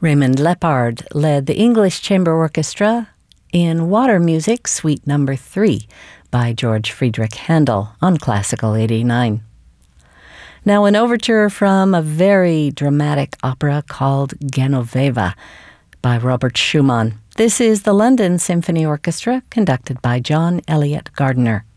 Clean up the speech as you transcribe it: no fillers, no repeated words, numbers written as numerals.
Raymond Lepard led the English Chamber Orchestra in Water Music Suite No. 3 by George Friedrich Handel on Classical 89. Now an overture from a very dramatic opera called Genoveva by Robert Schumann. This is the London Symphony Orchestra conducted by John Eliot Gardiner.